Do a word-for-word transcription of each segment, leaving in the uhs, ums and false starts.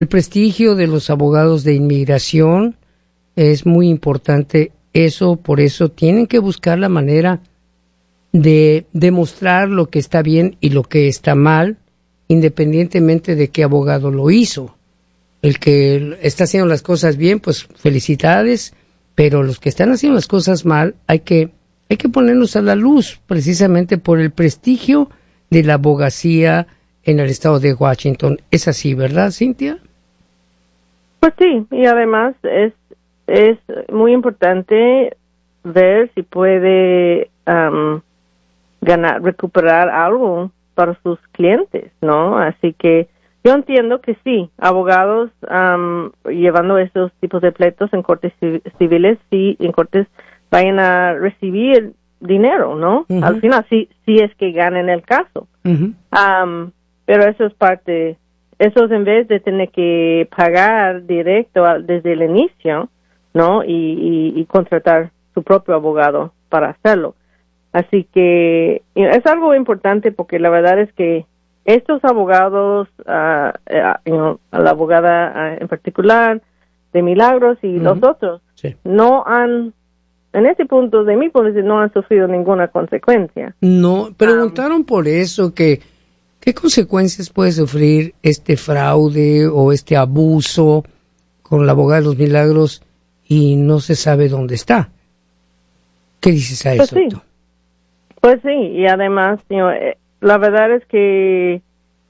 El prestigio de los abogados de inmigración es muy importante. Eso, por eso tienen que buscar la manera de demostrar lo que está bien y lo que está mal, independientemente de qué abogado lo hizo. El que está haciendo las cosas bien, pues felicidades, pero los que están haciendo las cosas mal, hay que, hay que ponerlos a la luz, precisamente por el prestigio de la abogacía en el estado de Washington. Es así, ¿verdad, Cynthia? Pues sí, y además es, es muy importante ver si puede um, ganar, recuperar algo para sus clientes, ¿no? Así que yo entiendo que sí, abogados um, llevando esos tipos de pleitos en cortes civiles, sí, en cortes vayan a recibir dinero, ¿no? Uh-huh. Al final, sí, sí es que ganen el caso. Uh-huh. Um, pero eso es parte, eso es en vez de tener que pagar directo a, desde el inicio, ¿no? Y, y, y contratar su propio abogado para hacerlo. Así que you know, es algo importante porque la verdad es que estos abogados, uh, uh, you know, la abogada uh, en particular de Milagros y uh-huh. los otros, sí. no han, en ese punto de mi punto de vista, no han sufrido ninguna consecuencia. No, preguntaron um, por eso que ¿qué consecuencias puede sufrir este fraude o este abuso con la abogada de los Milagros y no se sabe dónde está? ¿Qué dices a pues eso? Sí. Pues sí, y además, you know, la verdad es que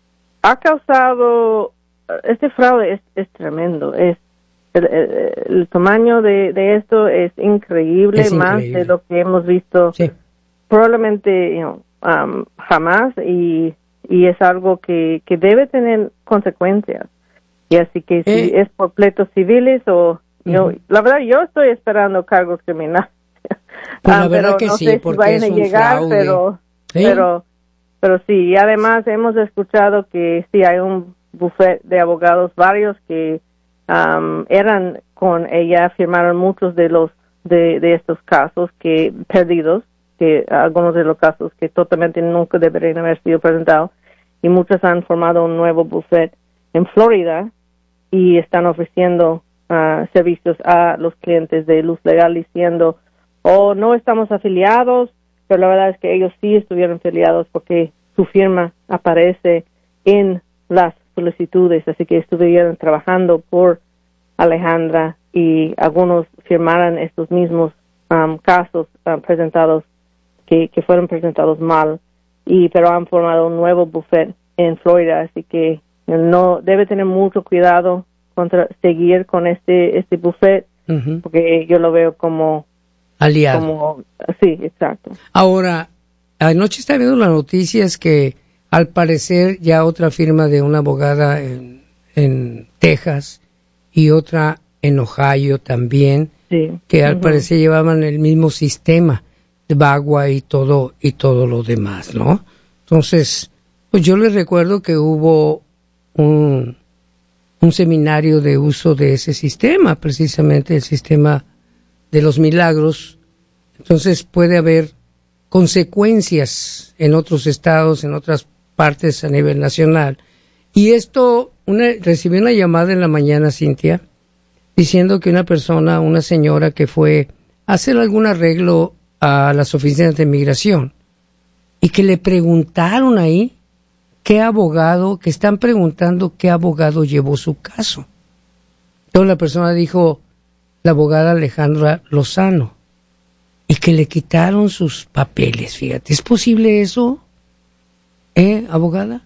ha causado, este fraude es, es tremendo, es el, el, el tamaño de, de esto es increíble, es más increíble. De lo que hemos visto sí. probablemente you know, um, jamás, y, y es algo que, que debe tener consecuencias. Y así que si eh. es por pleitos civiles o, you know, uh-huh. la verdad yo estoy esperando cargos criminales. Pues la um, verdad que no sí, sé porque si vayan es a un llegar, fraude. Pero, ¿Sí? pero, pero sí, y además hemos escuchado que sí hay un buffet de abogados, varios que um, eran con ella, firmaron muchos de los de, de estos casos que perdidos, que algunos de los casos que totalmente nunca deberían haber sido presentados, y muchos han formado un nuevo buffet en Florida y están ofreciendo uh, servicios a los clientes de Luz Legal diciendo, oh, no estamos afiliados, pero la verdad es que ellos sí estuvieron afiliados porque su firma aparece en las solicitudes, así que estuvieron trabajando por Alejandra y algunos firmaron estos mismos um, casos um, presentados que, que fueron presentados mal, y pero han formado un nuevo buffet en Florida, así que no debe tener mucho cuidado contra seguir con este este buffet, uh-huh. porque yo lo veo como aliado. Como, sí, exacto. Ahora, anoche estaba viendo las noticias que al parecer ya otra firma de una abogada en, en Texas y otra en Ohio también, sí. que al uh-huh. parecer llevaban el mismo sistema de Bagua y todo y todo lo demás, ¿no? Entonces, pues yo les recuerdo que hubo un, un seminario de uso de ese sistema, precisamente el sistema de los Milagros. Entonces puede haber consecuencias en otros estados, en otras partes a nivel nacional. Y esto, una, recibí una llamada en la mañana, Cynthia, diciendo que una persona, una señora que fue a hacer algún arreglo a las oficinas de migración y que le preguntaron ahí qué abogado, que están preguntando qué abogado llevó su caso. Entonces la persona dijo, la abogada Alejandra Lozano, y que le quitaron sus papeles, fíjate. ¿Es posible eso, eh, abogada?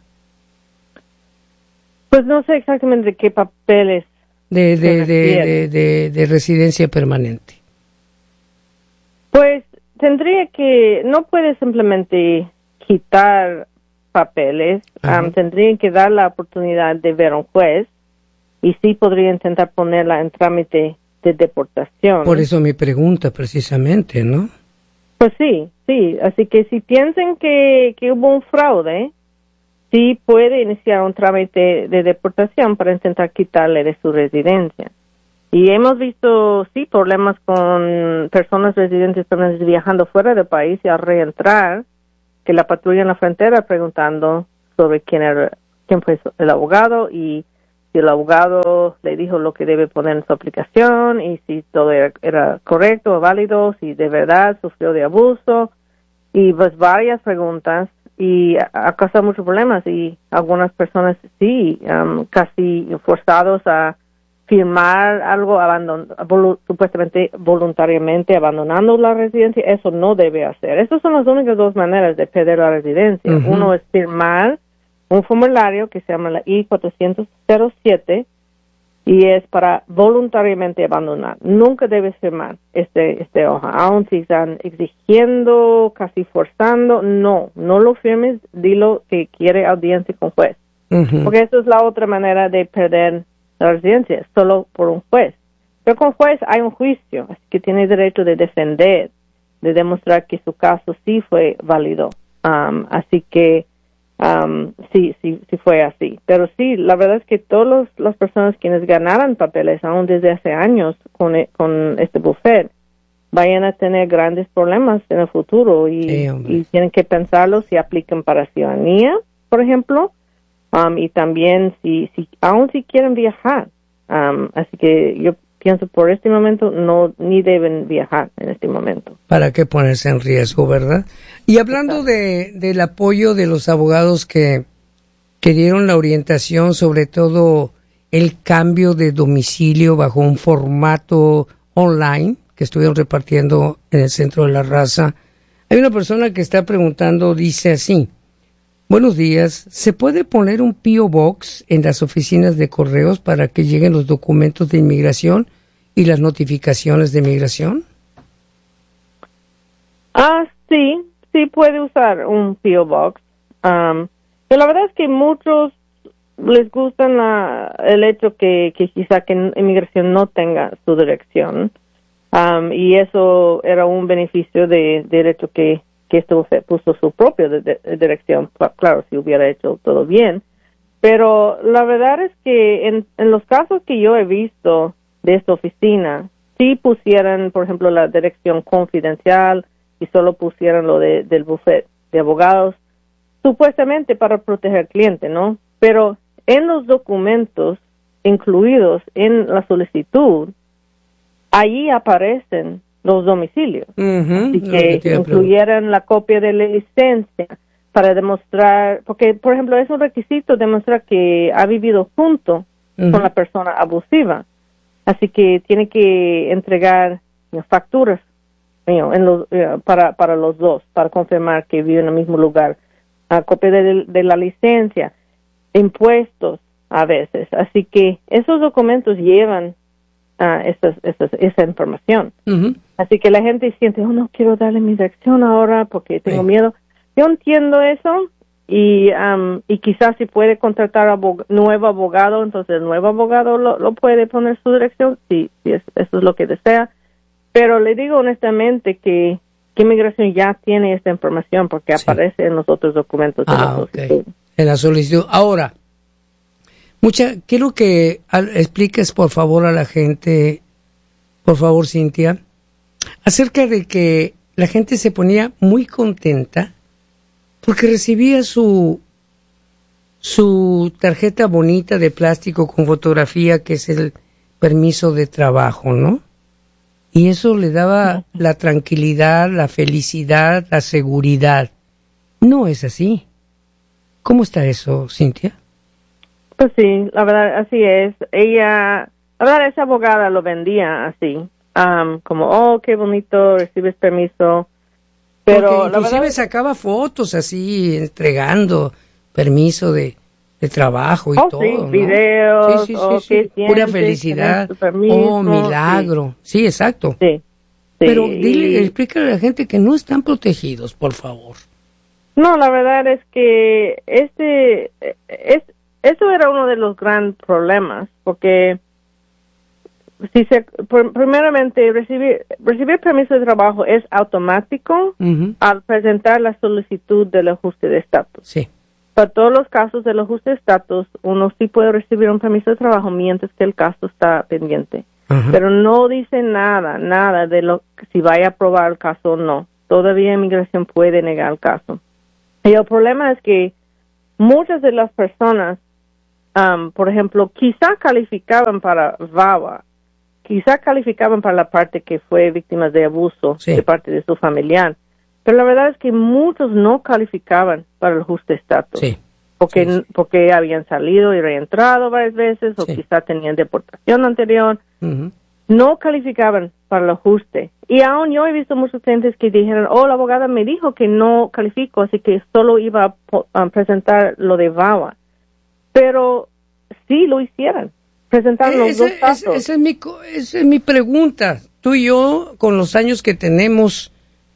Pues no sé exactamente qué papeles. De, de, de, de, de, de residencia permanente. Pues tendría que, no puede simplemente quitar papeles, um, tendría que dar la oportunidad de ver a un juez, y sí podría intentar ponerla en trámite de deportación. Por eso mi pregunta precisamente, ¿no? Pues sí, sí, así que si piensan que, que hubo un fraude, sí puede iniciar un trámite de deportación para intentar quitarle de su residencia. Y hemos visto, sí, problemas con personas residentes permanentes viajando fuera del país y al reentrar, que la patrulla en la frontera preguntando sobre quién era, quién fue el abogado, y si el abogado le dijo lo que debe poner en su aplicación y si todo era, era correcto o válido, si de verdad sufrió de abuso y pues varias preguntas y ha, ha causado muchos problemas y algunas personas sí, um, casi forzados a firmar algo abandon, volu, supuestamente voluntariamente abandonando la residencia. Eso no debe hacer. Esas son las únicas dos maneras de perder la residencia. Uh-huh. Uno es firmar un formulario que se llama la I cuatrocientos siete y es para voluntariamente abandonar. Nunca debes firmar este este hoja, aun si están exigiendo, casi forzando. No, no lo firmes, dilo que quiere audiencia con juez. Uh-huh. Porque eso es la otra manera de perder la residencia, solo por un juez. Pero con juez hay un juicio, así que tiene derecho de defender, de demostrar que su caso sí fue válido. Um, así que um, sí, sí, sí fue así. Pero sí, la verdad es que todas las personas quienes ganaran papeles, aún desde hace años con, con este bufete, vayan a tener grandes problemas en el futuro y, sí, y tienen que pensarlo si aplican para ciudadanía, por ejemplo. Um, y también si, si aún si quieren viajar. Um, así que yo pienso por este momento no ni deben viajar en este momento. ¿Para qué ponerse en riesgo, verdad? Y hablando de del apoyo de los abogados que, que dieron la orientación, sobre todo el cambio de domicilio bajo un formato online que estuvieron repartiendo en el Centro de la Raza, hay una persona que está preguntando, dice así: buenos días, ¿se puede poner un P O Box en las oficinas de correos para que lleguen los documentos de inmigración y las notificaciones de inmigración? Ah, sí, sí puede usar un P O Box. Um, pero la verdad es que muchos les gusta la, el hecho que, que quizá que inmigración no tenga su dirección. Um, y eso era un beneficio de, del hecho que que esto se puso su propia de, de, dirección, claro, si hubiera hecho todo bien. Pero la verdad es que en, en los casos que yo he visto de esta oficina, si pusieran, por ejemplo, la dirección confidencial y solo pusieran lo de, del bufete de abogados, supuestamente para proteger al cliente, ¿no? Pero en los documentos incluidos en la solicitud, allí aparecen los domicilios. Uh-huh, así que, que incluyeran la copia de la licencia para demostrar, porque por ejemplo es un requisito demostrar que ha vivido junto uh-huh. con la persona abusiva. Así que tiene que entregar you know, facturas you know, en los, uh, para, para los dos, para confirmar que vive en el mismo lugar. Uh, copia de, de la licencia, impuestos a veces. Así que esos documentos llevan Uh, esas, esas, esa información. Uh-huh. Así que la gente siente, oh, no quiero darle mi dirección ahora porque tengo sí. miedo. Yo entiendo eso y um, y quizás si puede contratar a abog- nuevo abogado, entonces el nuevo abogado lo, lo puede poner su dirección, si, si es, eso es lo que desea. Pero le digo honestamente que, que inmigración ya tiene esta información porque sí. aparece en los otros documentos. Ah, de la okay. solicitud. En la solicitud. Ahora, Mucha, quiero que al, expliques por favor a la gente, por favor Cintia, acerca de que la gente se ponía muy contenta porque recibía su su tarjeta bonita de plástico con fotografía, que es el permiso de trabajo, ¿no? Y eso le daba la tranquilidad, la felicidad, la seguridad. No es así. ¿Cómo está eso, Cintia? Pues sí, la verdad, así es. Ella, la verdad, esa abogada lo vendía así, um, como, oh, qué bonito, recibes permiso. Pero porque inclusive la verdad, sacaba fotos así, entregando permiso de, de trabajo y oh, todo, sí, ¿no? videos, sí, sí, oh, sí, qué sí. sientes, Pura felicidad, permiso, oh, milagro. Sí, sí exacto. Sí, sí. Pero dile, y... explícale a la gente que no están protegidos, por favor. No, la verdad es que este, es, eso era uno de los grandes problemas, porque si se, primeramente recibir recibir permiso de trabajo es automático uh-huh. al presentar la solicitud del ajuste de estatus. Sí. Para todos los casos del ajuste de estatus, uno sí puede recibir un permiso de trabajo mientras que el caso está pendiente. Uh-huh. Pero no dice nada, nada de lo si vaya a aprobar el caso o no. Todavía inmigración puede negar el caso. Y el problema es que muchas de las personas um, por ejemplo, quizá calificaban para V A W A, quizá calificaban para la parte que fue víctimas de abuso sí. de parte de su familiar, pero la verdad es que muchos no calificaban para el justo estatus, sí. porque, sí, sí. porque habían salido y reentrado varias veces, o sí. quizá tenían deportación anterior, uh-huh. no calificaban para el ajuste. Y aún yo he visto muchos clientes que dijeron, oh, la abogada me dijo que no califico, así que solo iba a, a presentar lo de V A W A. Pero sí lo hicieran, presentaron los ese, dos casos. Esa es, mi, esa es mi pregunta. Tú y yo, con los años que tenemos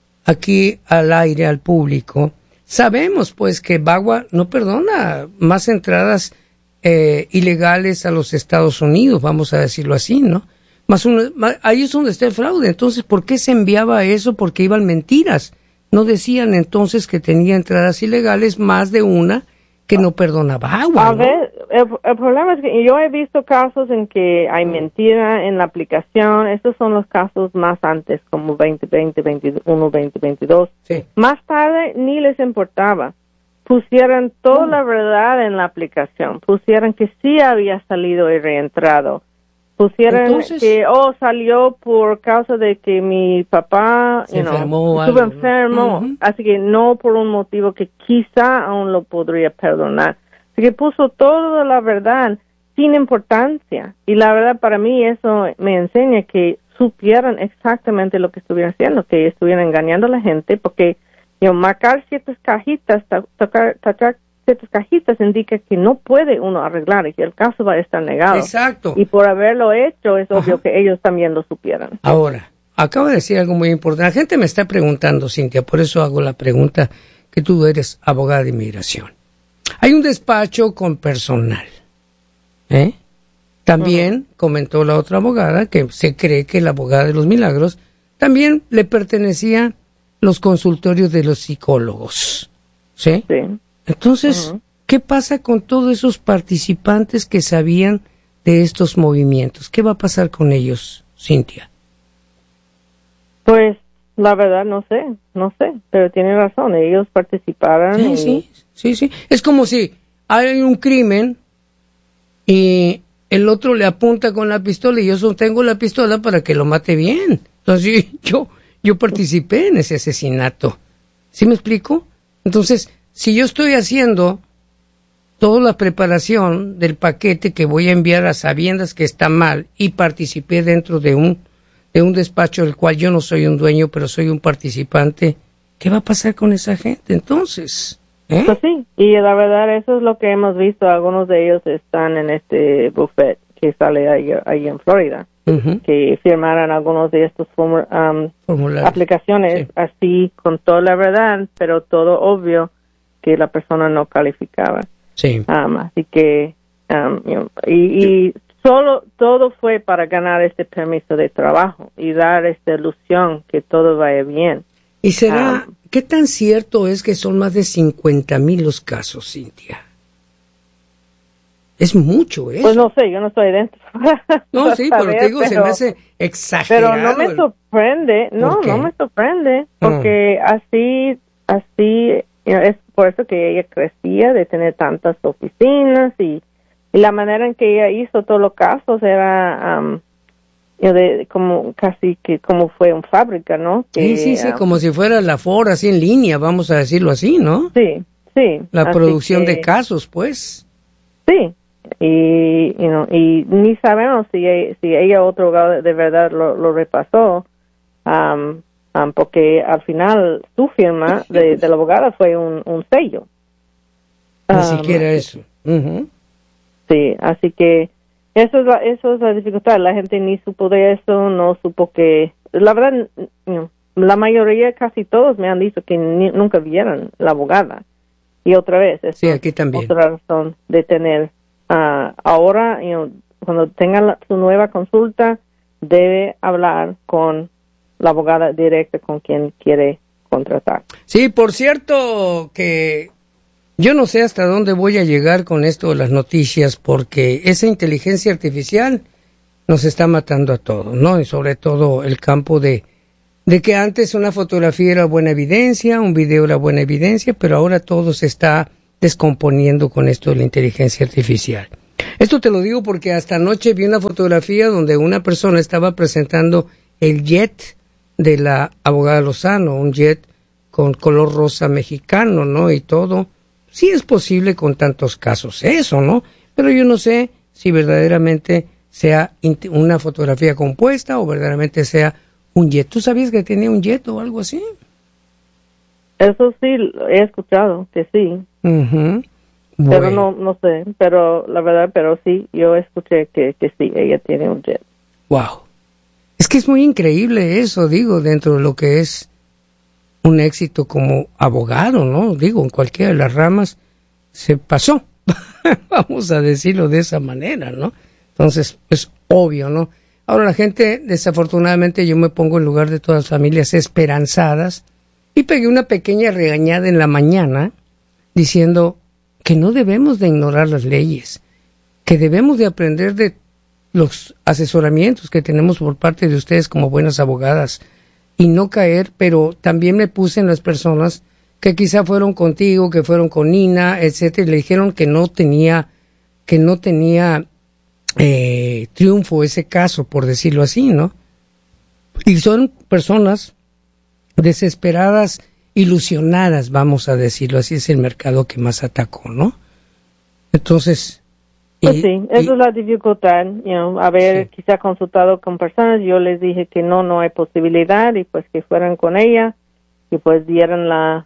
aquí al aire, al público, sabemos pues que V A W A no perdona más entradas eh, ilegales a los Estados Unidos, vamos a decirlo así, ¿no? Más uno, más, ahí es donde está el fraude. Entonces, ¿por qué se enviaba eso? Porque iban mentiras. No decían entonces que tenía entradas ilegales, más de una que no perdonaba agua. A ¿no? ver, el, el problema es que yo he visto casos en que hay mentira en la aplicación. Estos son los casos más antes, como veinte veinte, veintiuno, veinte veintidós. Sí. Más tarde ni les importaba. Pusieran toda la verdad en la aplicación. Pusieran que sí había salido y reentrado. Pusieran Entonces, que, oh, salió por causa de que mi papá se you know, enfermó estuvo algo, enfermo, uh-huh. así que no por un motivo que quizá aún lo podría perdonar. Así que puso toda la verdad sin importancia. Y la verdad para mí eso me enseña que supieran exactamente lo que estuvieran haciendo, que estuvieran engañando a la gente, porque you know, marcar ciertas cajitas, tocar, tachar ciertas cajitas indica que no puede uno arreglar y que el caso va a estar negado. Exacto. Y por haberlo hecho es Ajá. obvio que ellos también lo supieran. Ahora, acabo de decir algo muy importante. La gente me está preguntando, Cintia, por eso hago la pregunta, que tú eres abogada de inmigración. Hay un despacho con personal. ¿eh? También uh-huh. comentó la otra abogada que se cree que la abogada de los milagros también le pertenecía los consultorios de los psicólogos. ¿Sí? Sí. Entonces, uh-huh. ¿qué pasa con todos esos participantes que sabían de estos movimientos? ¿Qué va a pasar con ellos, Cintia? Pues, la verdad, no sé, no sé, pero tiene razón, ellos participaron. Sí, y... sí, sí, sí. Es como si hay un crimen y el otro le apunta con la pistola y yo sostengo la pistola para que lo mate bien. Entonces, yo, yo participé en ese asesinato. ¿Sí me explico? Entonces, si yo estoy haciendo toda la preparación del paquete que voy a enviar a sabiendas que está mal y participé dentro de un de un despacho del cual yo no soy un dueño, pero soy un participante, ¿qué va a pasar con esa gente entonces? ¿Eh? Pues sí, y la verdad eso es lo que hemos visto. Algunos de ellos están en este buffet que sale ahí, ahí en Florida, uh-huh. que firmaran algunos de estos form, um, aplicaciones sí. así con toda la verdad, pero todo obvio que la persona no calificaba. Sí. Um, así que, um, you know, y, y solo todo fue para ganar este permiso de trabajo y dar esta ilusión que todo vaya bien. ¿Y será, um, qué tan cierto es que son más de cincuenta mil los casos, Cintia? Es mucho, ¿eh? Pues no sé, yo no estoy dentro. No, sí, pero te digo, pero, se me hace exagerado. Pero no me sorprende, no, no me sorprende, porque oh. así, así, you know, es por eso que ella crecía de tener tantas oficinas y, y la manera en que ella hizo todos los casos era um, you know, de, como casi que como fue una fábrica, ¿no? Que, sí, sí, sí, um, como si fuera la Ford así en línea, vamos a decirlo así, ¿no? Sí, sí. La producción que, de casos, pues. Sí. Y, you know, y ni sabemos si ella, si ella otro abogado de verdad lo, lo repasó, um, um, porque al final su firma de, de la abogada fue un, un sello. Ni um, siquiera eso. Uh-huh. Sí, así que eso es, la, eso es la dificultad. La gente ni supo de eso, no supo que... La verdad, you know, la mayoría, casi todos me han dicho que ni, nunca vieron la abogada. Y otra vez, eso sí, aquí también. es otra razón de tener... Uh, ahora, you know, cuando tenga la, su nueva consulta, debe hablar con la abogada directa con quien quiere contratar. Sí, por cierto, que yo no sé hasta dónde voy a llegar con esto de las noticias, porque esa inteligencia artificial nos está matando a todos, ¿no? Y sobre todo el campo de, de que antes una fotografía era buena evidencia, un video era buena evidencia, pero ahora todo se está descomponiendo con esto de la inteligencia artificial. Esto te lo digo porque hasta anoche vi una fotografía donde una persona estaba presentando el jet de la abogada Lozano, un jet con color rosa mexicano, ¿no? Y todo. Sí es posible con tantos casos eso, ¿no? Pero yo no sé si verdaderamente sea una fotografía compuesta o verdaderamente sea un jet. ¿Tú sabías que tenía un jet o algo así? Eso sí, he escuchado que sí. Uh-huh. Bueno. Pero no no sé, pero la verdad, pero sí, yo escuché que, que sí, ella tiene un jet. Wow. Es que es muy increíble eso, digo, dentro de lo que es un éxito como abogado, ¿no? Digo, en cualquiera de las ramas se pasó, vamos a decirlo de esa manera, ¿no? Entonces, es obvio, ¿no? Ahora la gente, desafortunadamente, yo me pongo en lugar de todas las familias esperanzadas y pegué una pequeña regañada en la mañana diciendo que no debemos de ignorar las leyes, que debemos de aprender de los asesoramientos que tenemos por parte de ustedes como buenas abogadas y no caer, pero también me puse en las personas que quizá fueron contigo, que fueron con Nina, etcétera, y le dijeron que no tenía, que no tenía eh, triunfo ese caso, por decirlo así, ¿no? Y son personas desesperadas, ilusionadas, vamos a decirlo así, es el mercado que más atacó, ¿no? Entonces... Pues y, sí, esa y, es la dificultad, you know, haber sí. quizá consultado con personas, yo les dije que no, no hay posibilidad, y pues que fueran con ella, y pues dieran la,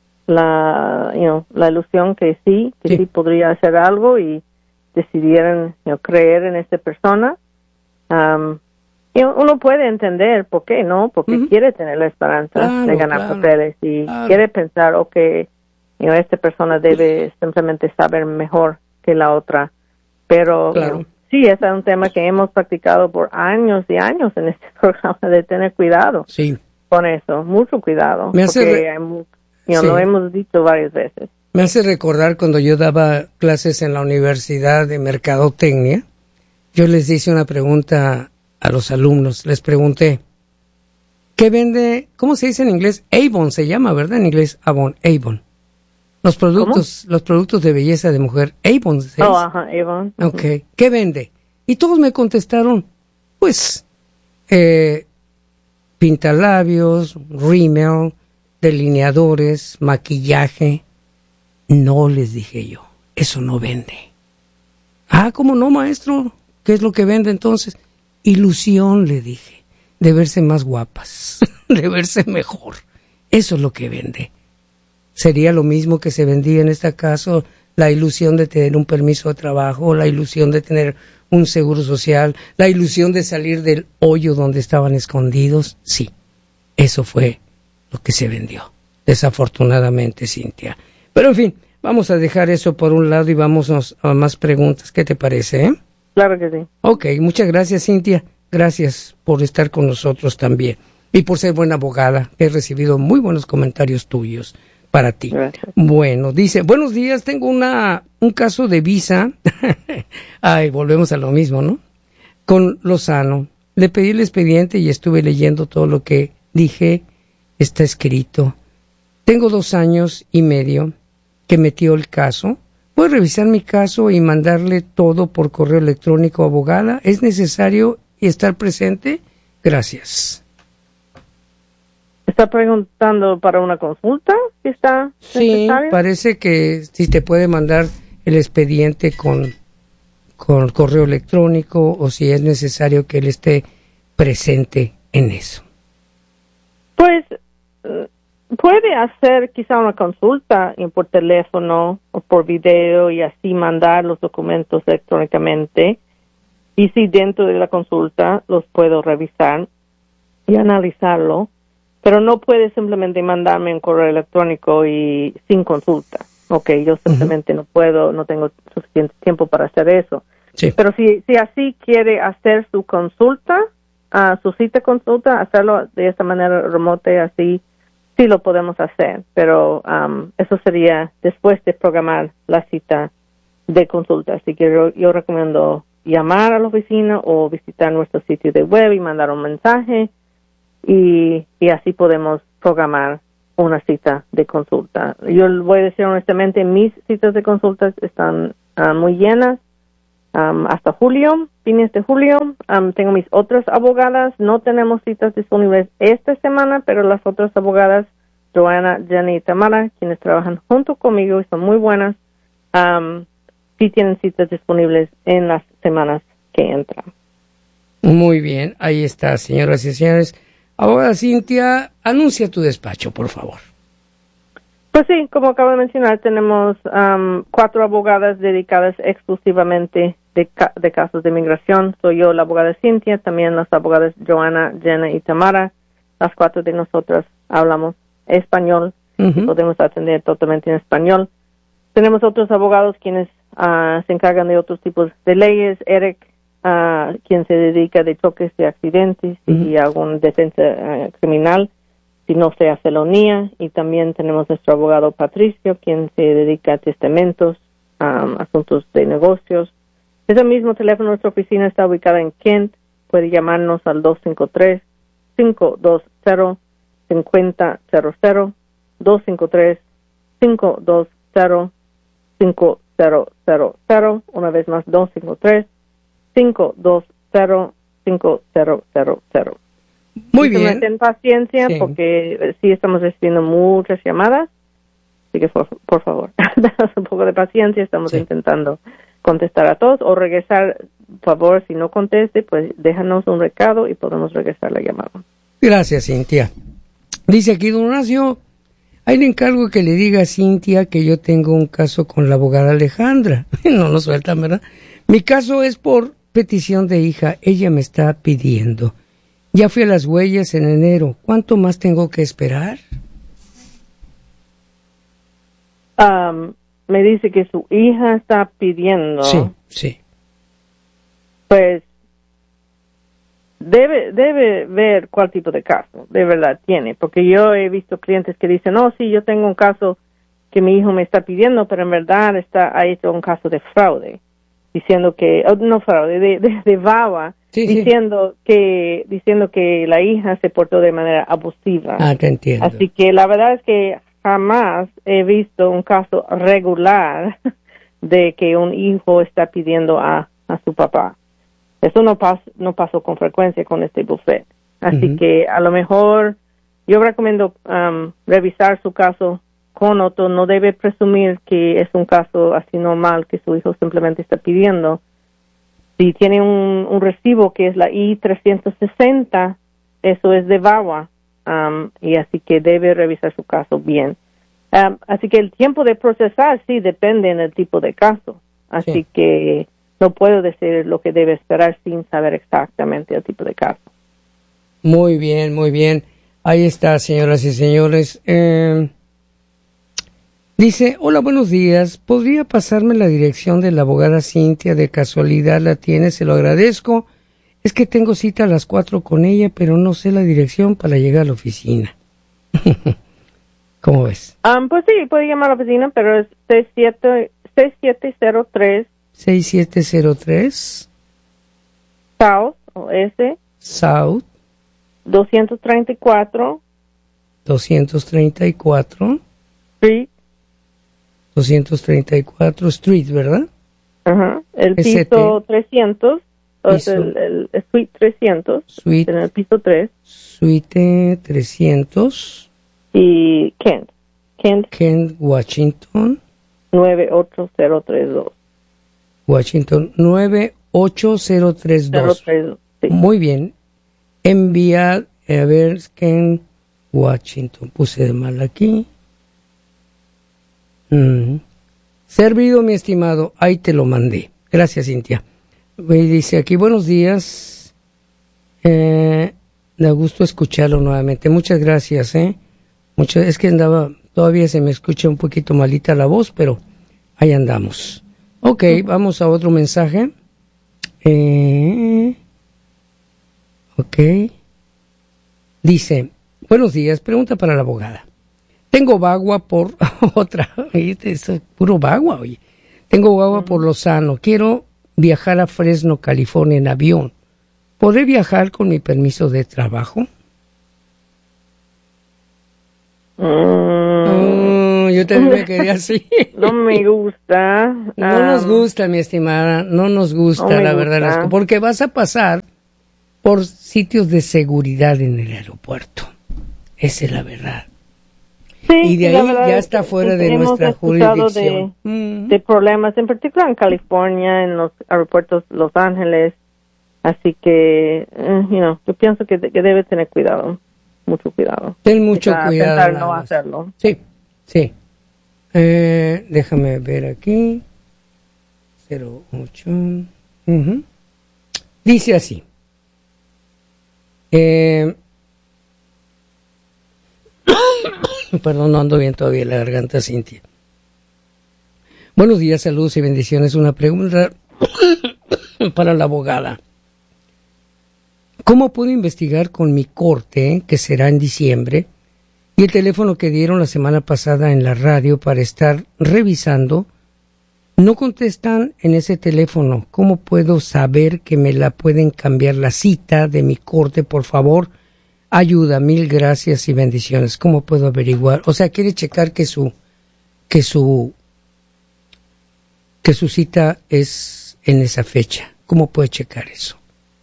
la, you know, la ilusión que sí, que sí, sí podría hacer algo, y decidieran, you know, creer en esta persona. Um, y uno puede entender por qué, ¿no? Porque uh-huh. quiere tener la esperanza claro, de ganar claro, papeles, y claro. quiere pensar, ok, you know, esta persona debe simplemente saber mejor que la otra. Pero claro. you know, sí, ese es un tema que hemos practicado por años y años en este programa, de tener cuidado sí. con eso, mucho cuidado, Me hace porque re- hay, you know, sí. lo hemos dicho varias veces. Me hace recordar cuando yo daba clases en la Universidad de Mercadotecnia, yo les hice una pregunta a los alumnos, les pregunté, ¿qué vende, cómo se dice en inglés? Avon se llama, ¿verdad? En inglés, Avon, Avon. Los productos, ¿Cómo? los productos de belleza de mujer, Avon. ¿sí? Oh, ajá, Avon. Ok, ¿qué vende? Y todos me contestaron, pues, eh, pintalabios, rímel, delineadores, maquillaje. No, les dije yo, eso no vende. Ah, ¿cómo no, maestro? ¿Qué es lo que vende entonces? Ilusión, le dije, de verse más guapas, de verse mejor. Eso es lo que vende. Sería lo mismo que se vendía en este caso, la ilusión de tener un permiso de trabajo, la ilusión de tener un seguro social, la ilusión de salir del hoyo donde estaban escondidos. Sí, eso fue lo que se vendió, desafortunadamente, Cintia. Pero en fin, vamos a dejar eso por un lado y vamos a más preguntas. ¿Qué te parece, eh? Claro que sí. Ok, muchas gracias, Cintia. Gracias por estar con nosotros también y por ser buena abogada. He recibido muy buenos comentarios tuyos para ti. Gracias. Bueno, dice, buenos días, tengo una un caso de visa. Ay, volvemos a lo mismo, ¿no? Con Lozano. Le pedí el expediente y estuve leyendo todo lo que dije, está escrito. Tengo dos años y medio que metió el caso. ¿Puedo revisar mi caso y mandarle todo por correo electrónico, abogada? ¿Es necesario estar presente? Gracias. ¿Está preguntando para una consulta? ¿Está sí, parece que si te puede mandar el expediente con, con correo electrónico o si es necesario que él esté presente en eso. Pues puede hacer quizá una consulta por teléfono o por video y así mandar los documentos electrónicamente. Y si dentro de la consulta los puedo revisar y analizarlo. Pero no puede simplemente mandarme un correo electrónico y sin consulta. Ok, yo simplemente uh-huh. no puedo, no tengo suficiente tiempo para hacer eso. Sí. Pero si, si así quiere hacer su consulta, uh, su cita consulta, hacerlo de esta manera remota y así, sí lo podemos hacer. Pero um, eso sería después de programar la cita de consulta. Así que yo, yo recomiendo llamar a la oficina o visitar nuestro sitio de web y mandar un mensaje. Y, y así podemos programar una cita de consulta. Yo voy a decir honestamente, mis citas de consulta están uh, muy llenas um, hasta julio, fines de julio. Um, tengo mis otras abogadas. No tenemos citas disponibles esta semana, pero las otras abogadas, Joana, Jenny y Tamara, quienes trabajan junto conmigo y son muy buenas, um, sí tienen citas disponibles en las semanas que entran. Muy bien, ahí está, señoras y señores. Abogada Cintia, anuncia tu despacho, por favor. Pues sí, como acabo de mencionar, tenemos um, cuatro abogadas dedicadas exclusivamente de, ca- de casos de inmigración. Soy yo, la abogada Cintia, también las abogadas Joana, Jenna y Tamara. Las cuatro de nosotras hablamos español, uh-huh. Podemos atender totalmente en español. Tenemos otros abogados quienes uh, se encargan de otros tipos de leyes. Eric, uh, quien se dedica de choques de accidentes uh-huh. y alguna defensa uh, criminal, si no sea felonía. Y también tenemos nuestro abogado Patricio, quien se dedica a testamentos, um, asuntos de negocios. Ese mismo teléfono, nuestra oficina está ubicada en Kent. Puede llamarnos al dos cinco tres, cinco dos cero, cinco cero cero cero, dos cinco tres, cinco dos cero, cinco cero cero cero. Una vez más, dos cinco tres, cinco dos cero, cinco cero cero cero. Muy bien. Ten paciencia, sí, porque sí estamos recibiendo muchas llamadas, así que por, por favor, danos un poco de paciencia. Estamos sí. intentando contestar a todos o regresar. Por favor, si no conteste, pues déjanos un recado y podemos regresar la llamada. Gracias, Cintia. Dice aquí don Horacio, ahí le encargo que le diga a Cintia que yo tengo un caso con la abogada Alejandra. No lo sueltan, ¿verdad? Mi caso es por petición de hija. Ella me está pidiendo. Ya fui a las huellas en enero. ¿Cuánto más tengo que esperar? Um, me dice que su hija está pidiendo. Sí, sí. Pues debe debe ver cuál tipo de caso de verdad tiene, porque yo he visto clientes que dicen, no, sí, yo tengo un caso que mi hijo me está pidiendo, pero en verdad está ha hecho un caso de fraude, diciendo que, oh, no fraude, de, de, de V A W A, sí, diciendo sí. que diciendo que la hija se portó de manera abusiva. Ah, te entiendo. Así que la verdad es que jamás he visto un caso regular de que un hijo está pidiendo a, a su papá. Eso no, pas, no pasó con frecuencia con este buffet. Así uh-huh. que a lo mejor yo recomiendo um, revisar su caso con otro. No debe presumir que es un caso así normal que su hijo simplemente está pidiendo. Si tiene un, un recibo que es la I trescientos sesenta, eso es de V A W A, um, y así que debe revisar su caso bien. Um, así que el tiempo de procesar sí depende en el tipo de caso. Así sí. que no puedo decir lo que debe esperar sin saber exactamente el tipo de caso. Muy bien, muy bien. Ahí está, señoras y señores. Eh, dice, hola, buenos días. ¿Podría pasarme la dirección de la abogada Cintia? De casualidad la tiene, se lo agradezco. Es que tengo cita a las cuatro con ella, pero no sé la dirección para llegar a la oficina. ¿Cómo ves? Um, pues sí, puede llamar a la oficina, pero es seis siete cero tres seis siete cero tres South, o S. South. doscientos treinta y cuatro doscientos treinta y cuatro Street. doscientos treinta y cuatro Street, ¿verdad? Ajá. El piso S T. trescientos. O sea, el, el, el Suite trescientos. Suite. En el piso tres. Suite trescientos. Y Kent. Kent. Kent, Washington. nueve ocho cero tres dos. Washington, nueve ocho cero tres dos. Sí. Muy bien. Envía, a ver, Kent, Washington. Puse de mal aquí. Mm. Servido, mi estimado. Ahí te lo mandé. Gracias, Cintia. Y dice aquí, buenos días. Eh, da gusto escucharlo nuevamente. Muchas gracias, ¿eh? Muchas, es que andaba, todavía se me escucha un poquito malita la voz, pero ahí andamos. Ok, uh-huh. Vamos a otro mensaje. Eh, ok. Dice, buenos días, pregunta para la abogada. Tengo vagua por otra, este es puro vagua, oye. Tengo vagua uh-huh. por Lozano. Quiero viajar a Fresno, California en avión. ¿Podré viajar con mi permiso de trabajo? Uh, oh, yo yo también me quedé así. No me gusta. No um, nos gusta, mi estimada, no nos gusta, no la verdad, gusta. Porque vas a pasar por sitios de seguridad en el aeropuerto. Esa es la verdad. Sí, y de ahí ya está fuera de nuestra jurisdicción. De, mm. de problemas, en particular en California, en los aeropuertos de Los Ángeles. Así que, uh, you know, yo pienso que, que debe tener cuidado, mucho cuidado. Ten mucho Quizá cuidado. Pensar no hacerlo. Sí, sí. Eh, déjame ver aquí. cero ocho. Uh-huh. Dice así. Eh, Perdón, no ando bien todavía la garganta, Cintia. Buenos días, saludos y bendiciones. Una pregunta para la abogada. ¿Cómo puedo investigar con mi corte, que será en diciembre, y el teléfono que dieron la semana pasada en la radio para estar revisando? No contestan en ese teléfono. ¿Cómo puedo saber que me la pueden cambiar la cita de mi corte, por favor? Ayuda, mil gracias y bendiciones. ¿Cómo puedo averiguar? O sea, quiere checar que su que su que su cita es en esa fecha. ¿Cómo puede checar eso?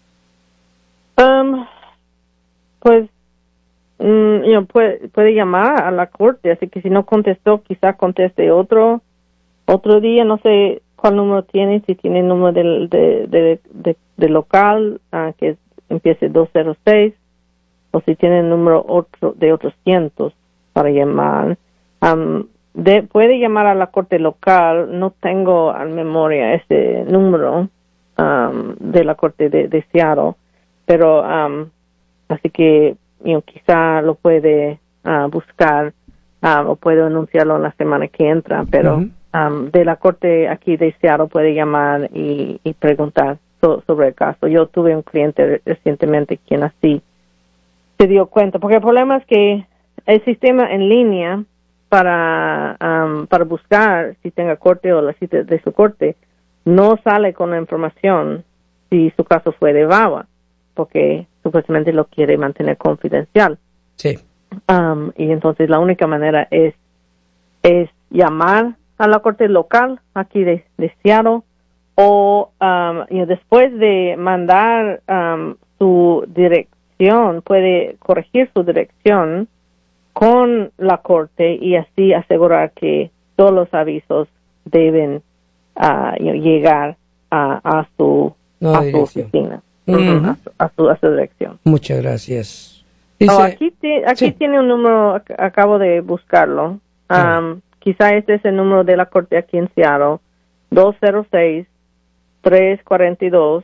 Um, pues um, you know, puede puede llamar a la corte, así que si no contestó, quizá conteste otro otro día. No sé cuál número tiene, si tiene el número del de de, de, de local uh, que es, empiece dos cero seis. O si tiene el número otro, de otros cientos para llamar. Um, de, puede llamar a la corte local. No tengo en memoria ese número um, de la corte de, de Seattle, pero um, así que you know, quizá lo puede uh, buscar uh, o puede anunciarlo en la semana que entra, pero uh-huh. um, de la corte aquí de Seattle puede llamar y, y preguntar so, sobre el caso. Yo tuve un cliente recientemente quien así se dio cuenta, porque el problema es que el sistema en línea para um, para buscar si tenga corte o la cita de su corte no sale con la información si su caso fue de V A W A, porque supuestamente lo quiere mantener confidencial. Sí. Um, y entonces la única manera es es llamar a la corte local aquí de, de Seattle o um, y después de mandar um, su dirección puede corregir su dirección con la corte y así asegurar que todos los avisos deben uh, llegar a, a su no, a su oficina, uh-huh. Uh-huh. A, su, a, su, a su dirección. Muchas gracias. Dice, oh, aquí ti, aquí sí. Tiene un número, acabo de buscarlo. Um, quizá este es el número de la corte aquí en Seattle, dos cero seis, tres cuatro dos,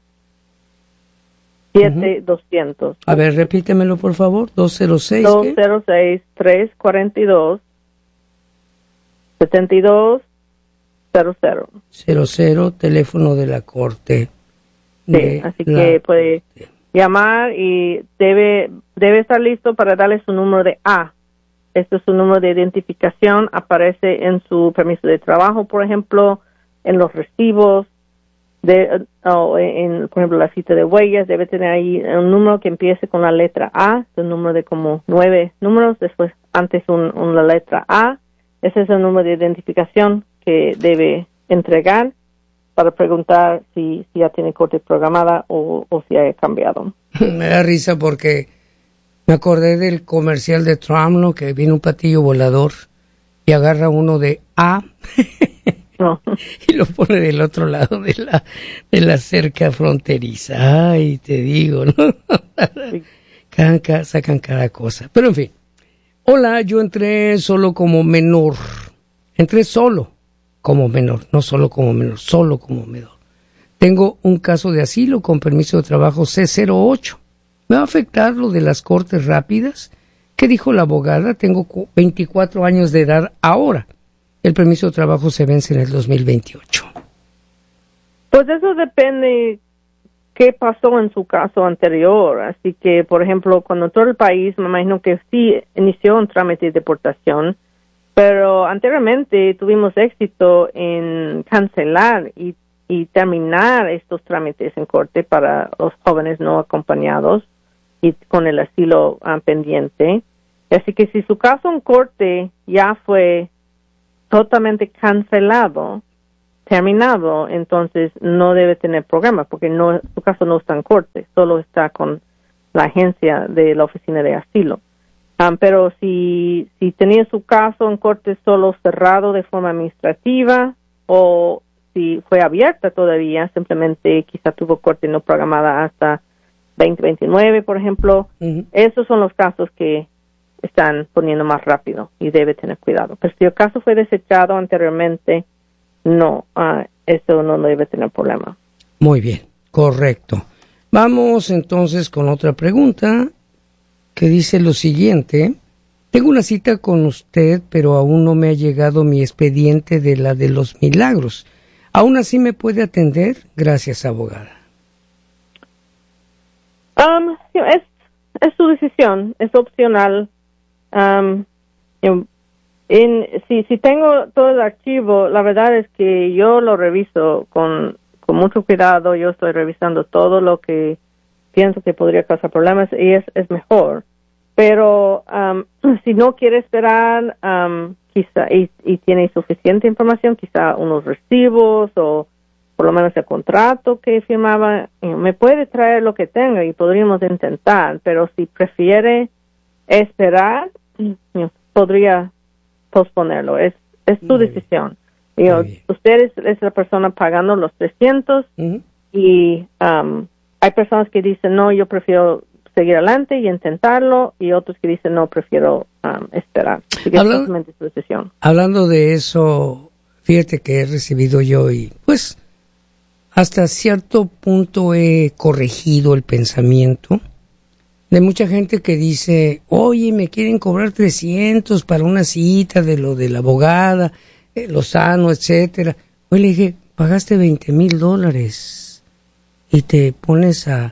siete doscientos. A ver, repítemelo, por favor. dos cero seis. dos cero seis, tres cuatro dos, siete dos cero cero. cero cero, teléfono de la corte. Sí, así la... que puede llamar y debe debe estar listo para darle su número de A. Este es su número de identificación. Aparece en su permiso de trabajo, por ejemplo, en los recibos. De, oh, en, por ejemplo, la cita de huellas, debe tener ahí un número que empiece con la letra A, un número de como nueve números, después antes un, un, la letra A. Ese es el número de identificación que debe entregar para preguntar si, si ya tiene corte programada o, o si ha cambiado. Me da risa porque me acordé del comercial de Trump, ¿no? Que viene un patillo volador y agarra uno de A. No. Y lo pone del otro lado de la de la cerca fronteriza. Ay, te digo, ¿no? Sí. Cada, sacan cada cosa. Pero en fin. Hola, yo entré solo como menor. Entré solo como menor, no solo como menor, solo como menor. Tengo un caso de asilo con permiso de trabajo C cero ocho. ¿Me va a afectar lo de las cortes rápidas? ¿Qué dijo la abogada? Tengo veinticuatro años de edad ahora. El permiso de trabajo se vence en el dos mil veintiocho. Pues eso depende qué pasó en su caso anterior. Así que, por ejemplo, cuando todo el país, me imagino que sí inició un trámite de deportación, pero anteriormente tuvimos éxito en cancelar y, y terminar estos trámites en corte para los jóvenes no acompañados y con el asilo uh, pendiente. Así que si su caso en corte ya fue totalmente cancelado, terminado, entonces no debe tener problemas porque no, su caso no está en corte, solo está con la agencia de la oficina de asilo. Um, pero si, si tenía su caso en corte solo cerrado de forma administrativa o si fue abierta todavía, simplemente quizá tuvo corte no programada hasta veinte veintinueve, por ejemplo, uh-huh. Esos son los casos que están poniendo más rápido y debe tener cuidado. Pero si el caso fue desechado anteriormente, no, uh, eso no debe tener problema. Muy bien, correcto. Vamos entonces con otra pregunta que dice lo siguiente. Tengo una cita con usted, pero aún no me ha llegado mi expediente de la de los milagros. ¿Aún así me puede atender? Gracias, abogada. Um, es, es su decisión, es opcional. Um, en, si, si tengo todo el archivo, la verdad es que yo lo reviso con, con mucho cuidado. Yo estoy revisando todo lo que pienso que podría causar problemas y es, es mejor. Pero um, si no quiere esperar, um, quizá y, y tiene suficiente información, quizá unos recibos o por lo menos el contrato que firmaba, me puede traer lo que tenga y podríamos intentar, pero si prefiere esperar, podría posponerlo. Es, es su Muy decisión. Yo, usted es, es la persona pagando los trescientos uh-huh. y um, hay personas que dicen, no, yo prefiero seguir adelante y intentarlo, y otros que dicen, no, prefiero um, esperar. Así que Habla, es simplemente su decisión. Hablando de eso, fíjate que he recibido yo y pues hasta cierto punto he corregido el pensamiento de mucha gente que dice, oye, me quieren cobrar trescientos para una cita de lo de la abogada, eh, Lozano, etcétera. Oye, le dije, pagaste veinte mil dólares y te pones a,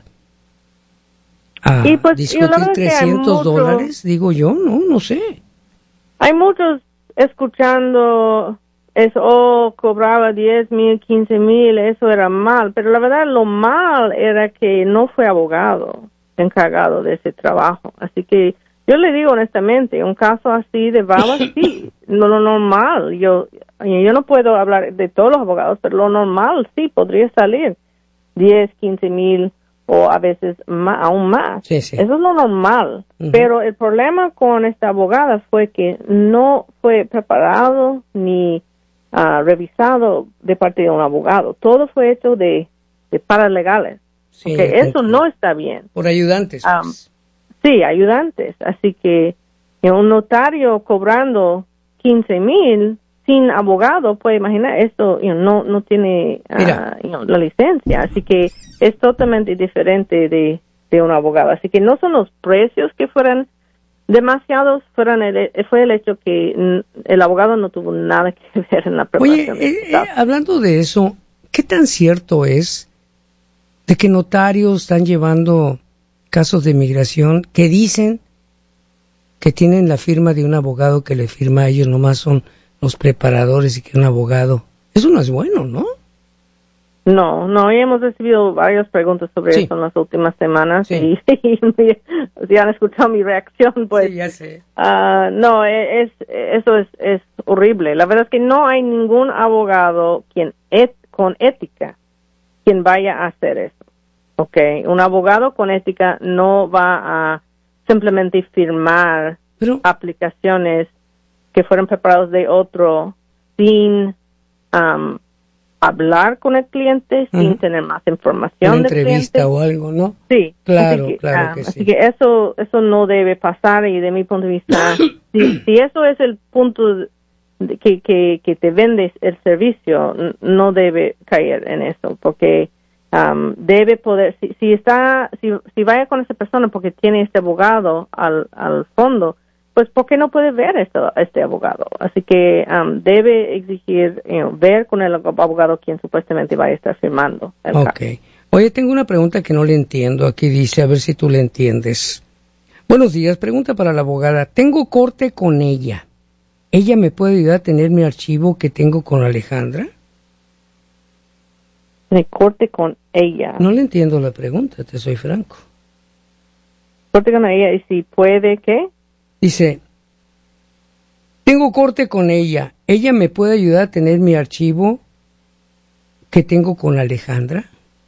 a y pues, discutir trescientos dólares, digo yo, no, no sé. Hay muchos escuchando eso, oh, cobraba diez mil, quince mil, eso era mal, pero la verdad lo mal era que no fue abogado encargado de ese trabajo. Así que yo le digo honestamente, un caso así de baba, sí, no lo normal, yo yo no puedo hablar de todos los abogados, pero lo normal sí podría salir diez, quince mil o a veces más, aún más. Sí, sí. Eso es lo normal. Uh-huh. Pero el problema con esta abogada fue que no fue preparado ni uh, revisado de parte de un abogado. Todo fue hecho de, de paralegales. Sí, porque eso no está bien. Por ayudantes. Um, sí, ayudantes. Así que un notario cobrando quince mil sin abogado, puede imaginar, esto you know, no no tiene uh, you know, la licencia. Así que es totalmente diferente de, de un abogado. Así que no son los precios que fueran demasiados, fueran el, fue el hecho que el abogado no tuvo nada que ver en la preparación. Oye, eh, eh, hablando de eso, ¿qué tan cierto es de que notarios están llevando casos de migración que dicen que tienen la firma de un abogado que le firma a ellos, nomás son los preparadores y que un abogado? Eso no es bueno, ¿no? No, no, y hemos recibido varias preguntas sobre sí. eso en las últimas semanas sí. y, y, y si han escuchado mi reacción, pues sí, ya sé. Uh, no, es, eso es, es horrible. La verdad es que no hay ningún abogado quien et, con ética quien vaya a hacer eso. Okay, un abogado con ética no va a simplemente firmar Pero, aplicaciones que fueron preparadas de otro sin um, hablar con el cliente, uh-huh. sin tener más información una del entrevista cliente. o algo, ¿no? Sí. Claro, que, claro um, que sí. Así que eso, eso no debe pasar, y de mi punto de vista, si, si eso es el punto de que, que, que te vendes el servicio, no debe caer en eso, porque Um, debe poder, si, si está, si, si vaya con esa persona porque tiene este abogado al, al fondo, pues ¿por qué no puede ver esto, este abogado? Así que um, debe exigir, you know, ver con el abogado quien supuestamente va a estar firmando el Ok. caso. Oye, tengo una pregunta que no le entiendo. Aquí dice, a ver si tú le entiendes. Buenos días, pregunta para la abogada. Tengo corte con ella. ¿Ella me puede ayudar a tener mi archivo que tengo con Alejandra? De corte con ella. No le entiendo la pregunta, te soy franco. Corte con ella, y si puede, ¿qué? Dice, Tengo corte con ella. ¿Ella me puede ayudar a tener mi archivo que tengo con Alejandra?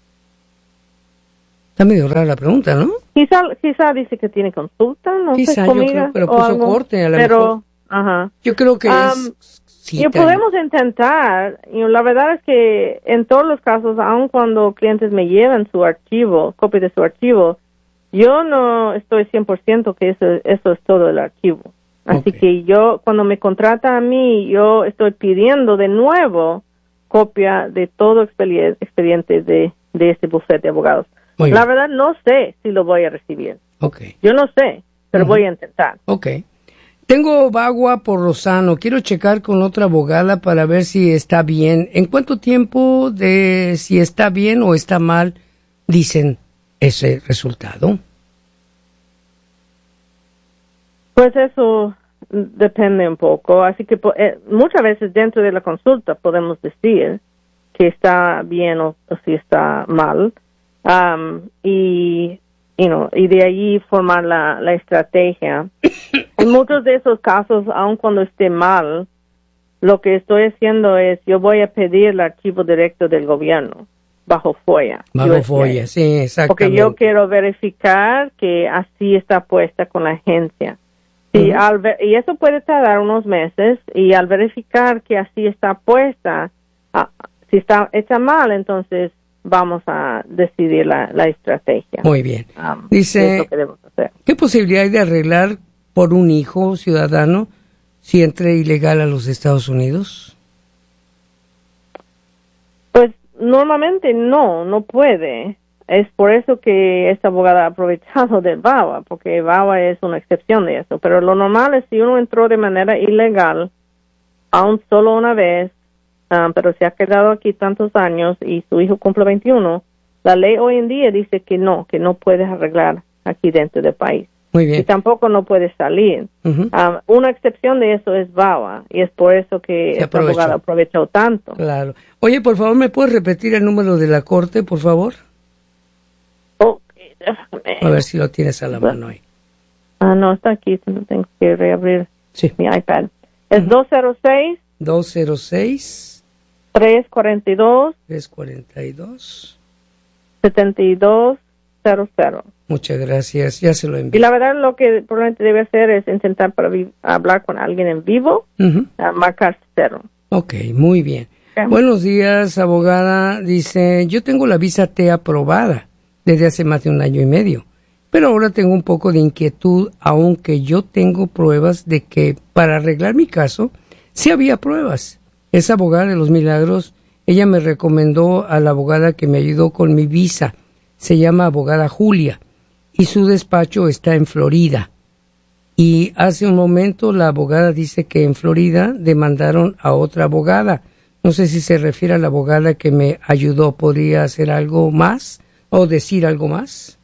Está medio rara la pregunta, ¿no? Quizá, quizá dice que tiene consulta, no Quizá, sé, yo conmigo. creo, pero puso algo, corte a la pero, mejor. Ajá. Yo creo que Um, es cita. Y podemos intentar. Y la verdad es que en todos los casos, aun cuando clientes me llevan su archivo, copia de su archivo, yo no estoy cien por ciento que eso, eso es todo el archivo. Así Okay. que yo, cuando me contrata a mí, yo estoy pidiendo de nuevo copia de todo expedi- expediente de, de este bufete de abogados. Muy La bien. verdad no sé si lo voy a recibir. Okay. Yo no sé, pero Uh-huh. voy a intentar. Ok. Tengo Bagua por Rosano. Quiero checar con otra abogada para ver si está bien. ¿En cuánto tiempo de si está bien o está mal dicen ese resultado? Pues eso depende un poco. Así que eh, muchas veces dentro de la consulta podemos decir que está bien o, o si está mal. Um, y, you know, y de allí formar la, la estrategia. En muchos de esos casos, aun cuando esté mal, lo que estoy haciendo es, yo voy a pedir el archivo directo del gobierno, bajo FOIA. Bajo U S C I S. FOIA, sí, exactamente. Porque yo quiero verificar que así está puesta con la agencia. Sí, Uh-huh. al ver, y eso puede tardar unos meses, y al verificar que así está puesta, ah, si está hecha mal, entonces vamos a decidir la, la estrategia. Muy bien. Um, Dice, ¿qué es lo que debemos hacer? ¿qué posibilidad hay de arreglar por un hijo ciudadano si entre ilegal a los Estados Unidos? Pues normalmente no, no puede. Es por eso que esta abogada ha aprovechado del V A W A, porque V A W A es una excepción de eso. Pero lo normal es si uno entró de manera ilegal, aún solo una vez, um, pero se ha quedado aquí tantos años y su hijo cumple veintiuno, la ley hoy en día dice que no, que no puedes arreglar aquí dentro del país. Muy bien. Y tampoco no puedes salir. Uh-huh. Um, una excepción de eso es V A W A, y es por eso que Se esta aprovechó. abogada aprovechó tanto. Claro. Oye, por favor, ¿me puedes repetir el número de la corte, por favor? Oh, déjame. A ver si lo tienes a la mano ahí. Ah, no, está aquí, tengo que reabrir Sí. mi iPad. Es Ujú. dos cero seis, dos cero seis, tres cuatro dos, tres cuatro dos. siete dos cero cero. Muchas gracias, ya se lo Y envío. la verdad lo que probablemente debe hacer es intentar para vi- hablar con alguien en vivo, Uh-huh. a marcar cero. Ok, muy bien. Ok. Buenos días, abogada. Dice, yo tengo la visa T aprobada desde hace más de un año y medio, pero ahora tengo un poco de inquietud, aunque yo tengo pruebas de que para arreglar mi caso, sí había pruebas. Es abogada de los milagros. Ella me recomendó a la abogada que me ayudó con mi visa. Se llama abogada Julia y su despacho está en Florida. Y hace un momento la abogada dice que en Florida demandaron a otra abogada. No sé si se refiere a la abogada que me ayudó. ¿Podría hacer algo más o decir algo más?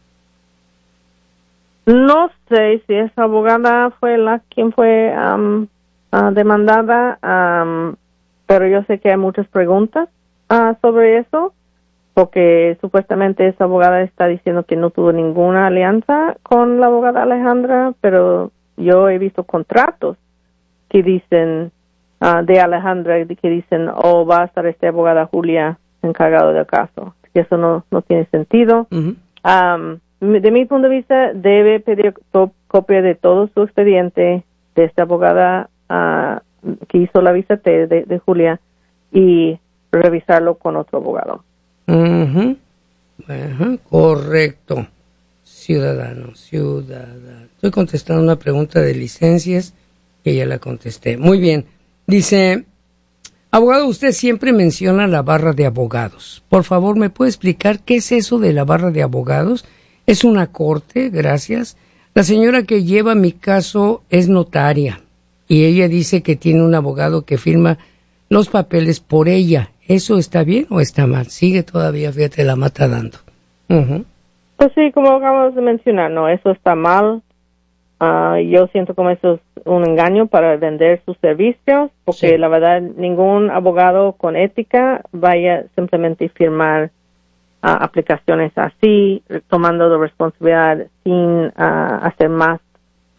No sé si esa abogada fue la quien fue um, ah, demandada, um, pero yo sé que hay muchas preguntas ah, sobre eso, porque supuestamente esa abogada está diciendo que no tuvo ninguna alianza con la abogada Alejandra, pero yo he visto contratos que dicen ah, de Alejandra que dicen, oh, va a estar esta abogada Julia encargado del caso. Y eso no, no tiene sentido. Uh-huh. Um, de mi punto de vista, debe pedir to- copia de todo su expediente de esta abogada uh, que hizo la visa T de, de Julia y revisarlo con otro abogado. Uh-huh. Ajá, correcto. Ciudadano, ciudadano. Estoy contestando una pregunta de licencias que ya la contesté. Muy bien. Dice, abogado, usted siempre menciona la barra de abogados. Por favor, ¿me puede explicar qué es eso de la barra de abogados? ¿Es una corte? Gracias. La señora que lleva mi caso es notaria y ella dice que tiene un abogado que firma los papeles por ella. ¿Eso está bien o está mal? Sigue todavía, fíjate, la mata dando. Uh-huh. Pues sí, como acabamos de mencionar, no, eso está mal. Uh, yo siento como eso es un engaño para vender sus servicios, porque Sí. la verdad ningún abogado con ética vaya simplemente a firmar uh, aplicaciones así, tomando la responsabilidad sin uh, hacer más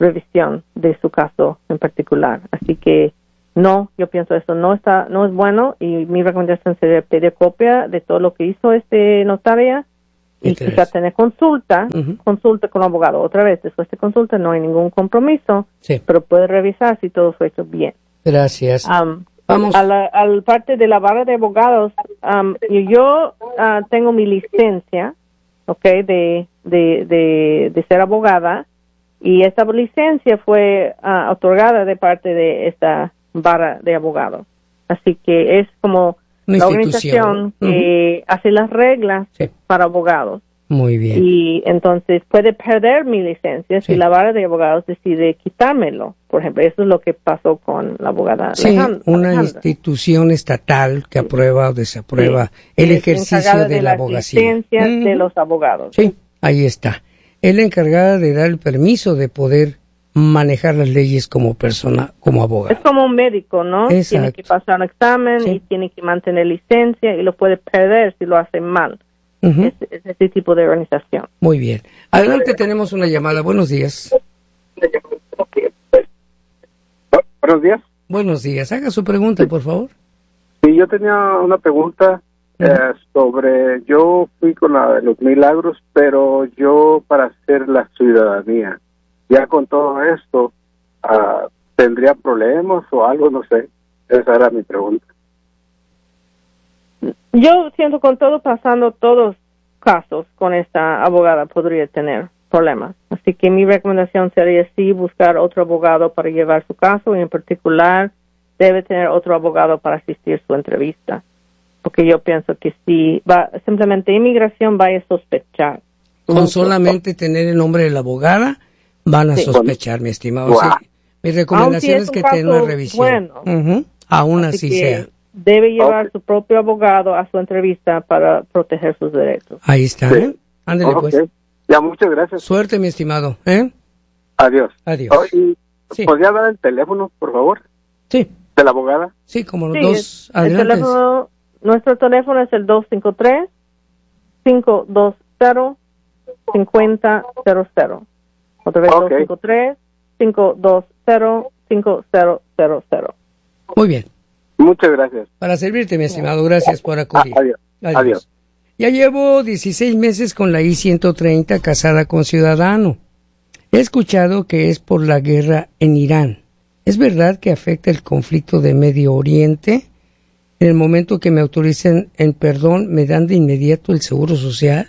revisión de su caso en particular. Así que no, yo pienso eso no está, no es bueno, y mi recomendación sería pedir copia de todo lo que hizo este notaria y quizá tener consulta, uh-huh. consulta con un abogado. Otra vez, después de consulta no hay ningún compromiso, sí. pero puede revisar si todo fue hecho bien. Gracias. Um, Vamos. A la al parte de la barra de abogados, um, yo uh, tengo mi licencia, okay, de, de, de, de ser abogada, y esta licencia fue uh, otorgada de parte de esta barra de abogados. Así que es como una la organización que uh-huh. hace las reglas sí. para abogados. Muy bien. Y entonces puede perder mi licencia sí. si la barra de abogados decide quitármelo. Por ejemplo, eso es lo que pasó con la abogada sí, Alejandra. Una Alejandra. institución estatal que aprueba o desaprueba sí. el es ejercicio de, de la abogacía. Licencias mm. de los abogados. Sí, ahí está. Es la encargada de dar el permiso de poder manejar las leyes como persona, como abogado. Es como un médico, ¿no? Exacto. Tiene que pasar un examen sí. y tiene que mantener licencia y lo puede perder si lo hace mal. Uh-huh. Es, es ese tipo de organización. Muy bien. Adelante, tenemos una llamada. Buenos días. Buenos días. Buenos días. Haga su pregunta, por favor. Sí, yo tenía una pregunta uh-huh. eh, sobre, yo fui con la de los milagros, pero yo para hacer la ciudadanía, ya con todo esto, uh, ¿tendría problemas o algo? No sé. Esa era mi pregunta. Yo siento con todo pasando todos casos con esta abogada podría tener problemas. Así que mi recomendación sería sí buscar otro abogado para llevar su caso, y en particular debe tener otro abogado para asistir a su entrevista. Porque yo pienso que si va, simplemente inmigración va a sospechar. Con solamente tener el nombre de la abogada van a sí. sospechar, mi estimado. Wow. Sí. Mi recomendación es, es que tenga una revisión. Bueno, uh-huh. aún así, así sea. Debe llevar okay. su propio abogado a su entrevista para proteger sus derechos. Ahí está, sí. ¿eh? Ándale, okay. pues. Ya, muchas gracias. Suerte, mi estimado. ¿eh? Adiós. Adiós. Oh, sí. ¿Podría dar el teléfono, por favor? Sí. ¿De la abogada? Sí, como los sí, dos. El, el teléfono, nuestro teléfono es el dos cinco tres, cinco dos cero, cinco cero cero cero. Otra vez, okay. dos cinco tres, cinco dos cero, cinco cero cero cero. Muy bien. Muchas gracias. Para servirte, mi estimado. Gracias por acudir. Ah, adiós. adiós. Adiós. Ya llevo dieciséis meses con la I ciento treinta, casada con ciudadano. He escuchado que es por la guerra en Irán. ¿Es verdad que afecta el conflicto de Medio Oriente? En el momento que me autoricen el perdón, ¿me dan de inmediato el seguro social?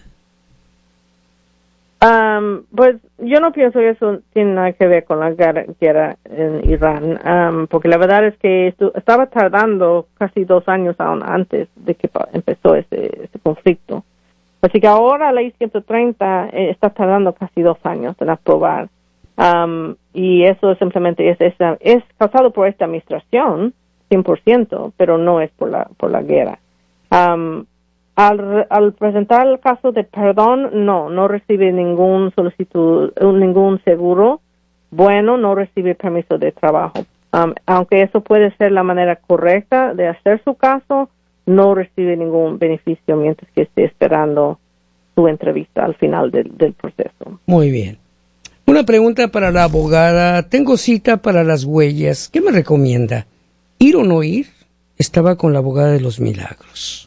Um, pues yo no pienso que eso tiene nada que ver con la guerra, guerra en Irán, um, porque la verdad es que esto, estaba tardando casi dos años aún antes de que empezó ese, ese conflicto. Así que ahora la I ciento treinta eh, está tardando casi dos años en aprobar. Um, y eso simplemente es, es, es causado por esta administración, cien por ciento, pero no es por la, por la guerra. Um, Al, al presentar el caso de perdón, no, no recibe ningún solicitud, ningún seguro, bueno, no recibe permiso de trabajo. Um, aunque eso puede ser la manera correcta de hacer su caso, no recibe ningún beneficio mientras que esté esperando su entrevista al final del, del proceso. Muy bien. Una pregunta para la abogada. Tengo cita para las huellas. ¿Qué me recomienda? ¿Ir o no ir? Estaba con la abogada de los milagros.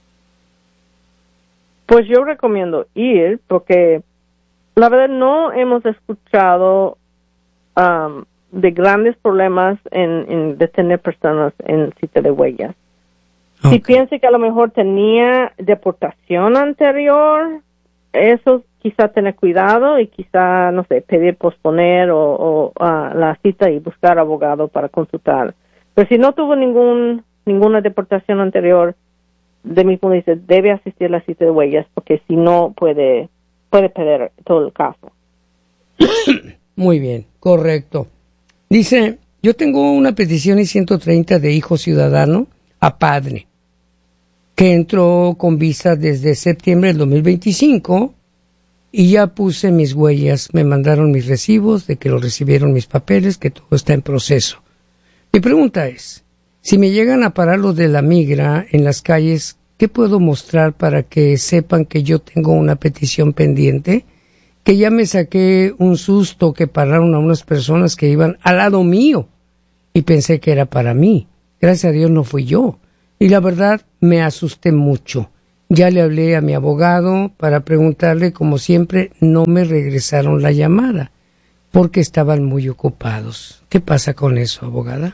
Pues yo recomiendo ir porque la verdad no hemos escuchado um, de grandes problemas en, en detener personas en cita de huellas. Okay. Si piensa que a lo mejor tenía deportación anterior, eso quizá tener cuidado y quizá, no sé, pedir posponer o, o uh, la cita y buscar abogado para consultar. Pero si no tuvo ningún ninguna deportación anterior, de mi punto de vista, debe asistir a la cita de huellas, porque si no puede puede perder todo el caso. Muy bien, correcto. Dice, yo tengo una petición I ciento treinta de hijo ciudadano a padre, que entró con visa desde septiembre del dos mil veinticinco y ya puse mis huellas, me mandaron mis recibos de que lo recibieron mis papeles, que todo está en proceso. Mi pregunta es, si me llegan a parar los de la migra en las calles, ¿qué puedo mostrar para que sepan que yo tengo una petición pendiente? que ya me saqué un susto que pararon a unas personas que iban al lado mío y pensé que era para mí. Gracias a Dios no fui yo. Y la verdad me asusté mucho. Ya le hablé a mi abogado para preguntarle, como siempre, no me regresaron la llamada porque estaban muy ocupados. ¿Qué pasa con eso, abogada?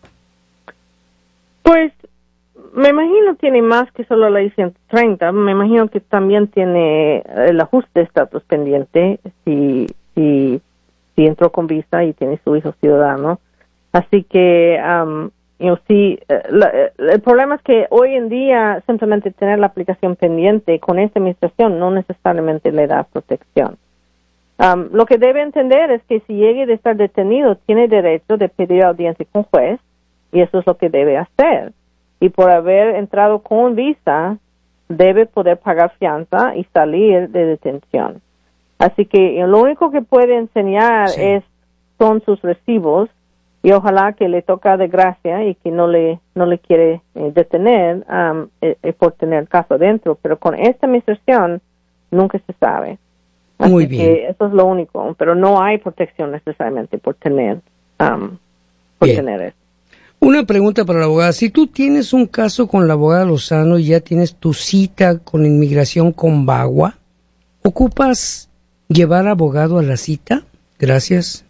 Pues me imagino tiene más que solo la ley ciento treinta. Me imagino que también tiene el ajuste de estatus pendiente si, si, si entró con visa y tiene su hijo ciudadano. Así que, um, you know, sí, la, el problema es que hoy en día simplemente tener la aplicación pendiente con esta administración no necesariamente le da protección. Um, lo que debe entender es que si llegue de estar detenido, tiene derecho de pedir audiencia con juez, y eso es lo que debe hacer. Y por haber entrado con visa, debe poder pagar fianza y salir de detención. Así que lo único que puede enseñar sí. es son sus recibos, y ojalá que le toca de gracia y que no le no le quiere eh, detener um, eh, eh, por tener el caso adentro. Pero con esta administración nunca se sabe. Así Muy bien. que eso es lo único, pero no hay protección necesariamente por tener um, por bien. tener eso. Una pregunta para la abogada. Si tú tienes un caso con la abogada Lozano y ya tienes tu cita con inmigración con Bagua, ¿ocupas llevar abogado a la cita? Gracias.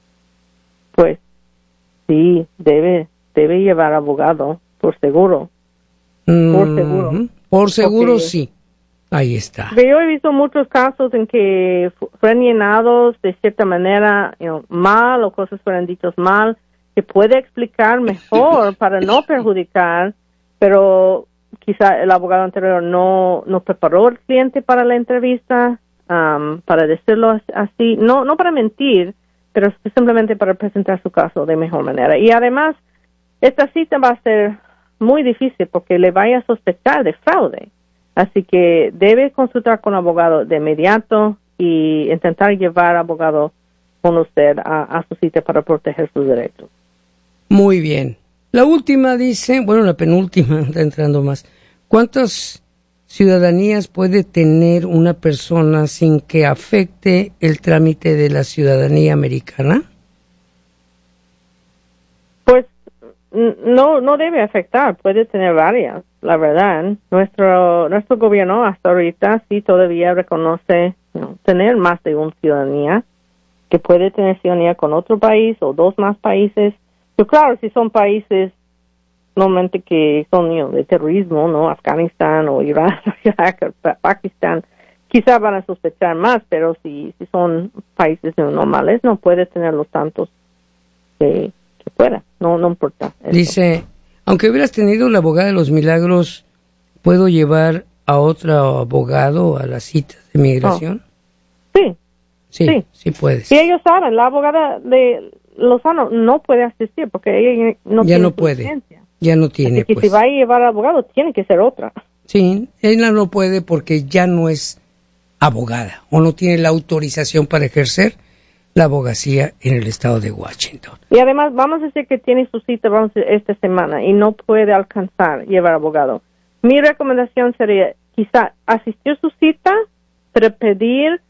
Pues sí, debe debe llevar abogado, por seguro. Mm, por seguro. Por seguro, Porque sí. Ahí está. Yo he visto muchos casos en que fueron llenados de cierta manera, you know, mal, o cosas fueron dichas mal, que puede explicar mejor para no perjudicar, pero quizá el abogado anterior no no preparó al cliente para la entrevista, um, para decirlo así, no no para mentir, pero simplemente para presentar su caso de mejor manera. Y además, esta cita va a ser muy difícil porque le vaya a sospechar de fraude. Así que debe consultar con abogado de inmediato y intentar llevar abogado con usted a, a su cita para proteger sus derechos. Muy bien. La última dice, bueno, la penúltima, está entrando más. ¿Cuántas ciudadanías puede tener una persona sin que afecte el trámite de la ciudadanía americana? Pues no no debe afectar, puede tener varias, la verdad. Nuestro nuestro gobierno hasta ahorita sí todavía reconoce, ¿no?, tener más de una ciudadanía, que puede tener ciudadanía con otro país o dos más países. Pero claro, si son países normalmente que son, you know, de terrorismo, ¿no?, Afganistán o Irán, Irak, Pakistán, quizá van a sospechar más, pero si si son países normales no puede tener los tantos que, que pueda, no no importa eso. Dice, aunque hubieras tenido la abogada de los milagros, ¿puedo llevar a otro abogado a la cita de migración? Oh. Sí, sí, sí, sí puedes. Y ellos saben, la abogada de Lozano no puede asistir porque ella no ya tiene no puede, licencia. ya no tiene. Así que pues. si va a llevar al abogado, tiene que ser otra. Sí, ella no puede porque ya no es abogada o no tiene la autorización para ejercer la abogacía en el estado de Washington. Y además, vamos a decir que tiene su cita vamos a decir, esta semana y no puede alcanzar llevar abogado. Mi recomendación sería quizá asistir a su cita, pero pedir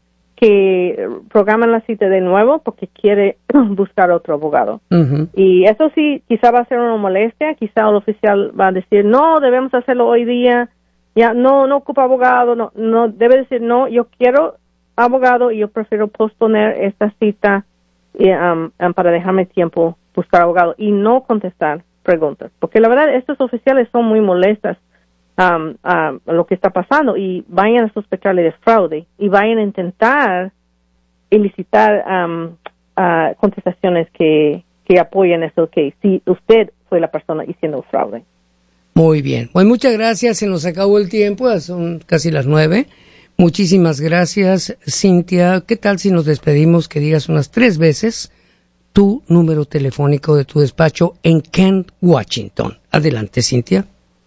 que programen la cita de nuevo porque quiere buscar otro abogado. Uh-huh. Y eso sí, quizá va a ser una molestia, quizá el oficial va a decir, no, debemos hacerlo hoy día, ya no no ocupa abogado, no no debe decir, no, yo quiero abogado y yo prefiero posponer esta cita y, um, um, para dejarme tiempo buscar abogado y no contestar preguntas. Porque la verdad, estos oficiales son muy molestas Um, um, lo que está pasando y vayan a sospecharle de fraude y vayan a intentar elicitar um, uh, contestaciones que, que apoyen eso, que si usted fue la persona haciendo fraude. Muy bien, pues muchas gracias, se nos acabó el tiempo, son casi las nueve. Muchísimas gracias, Cintia. ¿Qué tal si nos despedimos, que digas unas tres veces tu número telefónico de tu despacho en Kent, Washington? Adelante, Cintia.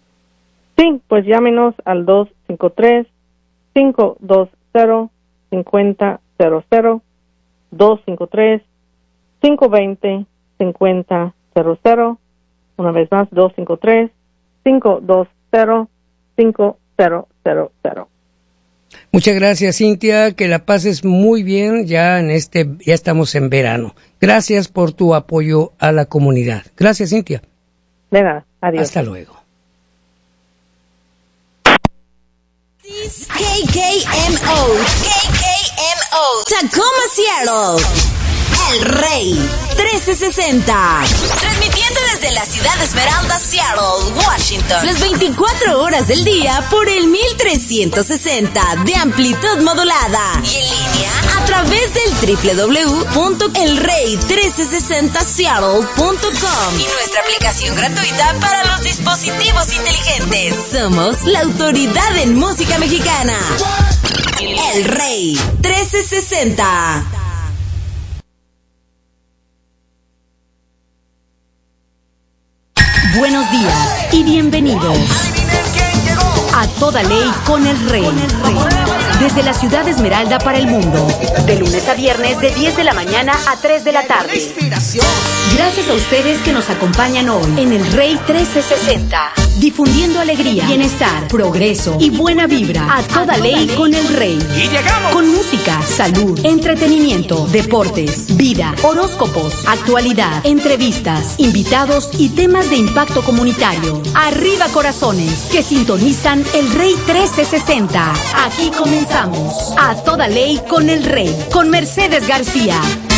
Sí, pues llámenos al dos cinco tres, cinco dos cero, cinco cero cero cero, dos cinco tres, cinco dos cero, cinco cero cero cero, una vez más, dos cinco tres, cinco dos cero, cinco cero cero cero. Muchas gracias, Cintia, que la pases muy bien ya en este, ya estamos en verano. Gracias por tu apoyo a la comunidad. Gracias, Cintia. De nada, adiós. Hasta luego. K K M O, K K M O, Tacoma, Seattle. El Rey trece sesenta. Transmitiendo desde la ciudad de Esmeralda, Seattle, Washington. Las veinticuatro horas del día por el mil trescientos sesenta de amplitud modulada. Y en línea a través del doble u doble u doble u punto el rey trece sesenta seattle punto com. Y nuestra aplicación gratuita para los dispositivos inteligentes. Somos la autoridad en música mexicana. El Rey trece sesenta. Buenos días y bienvenidos a Toda Ley con el Rey. Desde la ciudad de Esmeralda para el mundo, de lunes a viernes de diez de la mañana a tres de la tarde. Gracias a ustedes que nos acompañan hoy en el Rey trece sesenta, difundiendo alegría, bienestar, progreso y buena vibra a toda ley con el Rey. Y llegamos con música, salud, entretenimiento, deportes, vida, horóscopos, actualidad, entrevistas, invitados y temas de impacto comunitario. Arriba corazones que sintonizan el Rey trece sesenta. Aquí comenzamos a toda ley con el Rey, con Mercedes García.